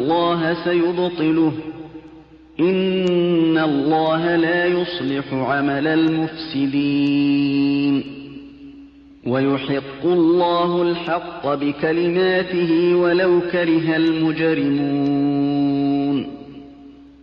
اللَّهَ سَيُبْطِلُهُ إِنَّ اللَّهَ لَا يُصْلِحُ عَمَلَ الْمُفْسِدِينَ وَيُحِقُّ اللَّهُ الْحَقَّ بِكَلِمَاتِهِ وَلَوْ كَرِهَ الْمُجْرِمُونَ